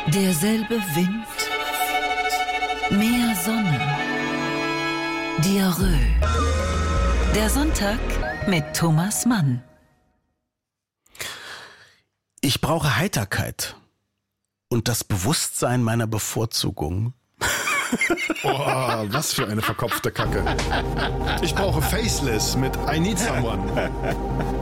Derselbe Wind, mehr Sonne, Diarrhoe. Der Sonntag mit Thomas Mann. Ich brauche Heiterkeit und das Bewusstsein meiner Bevorzugung. Oh, was für eine verkopfte Kacke. Ich brauche Faceless mit I Need Someone.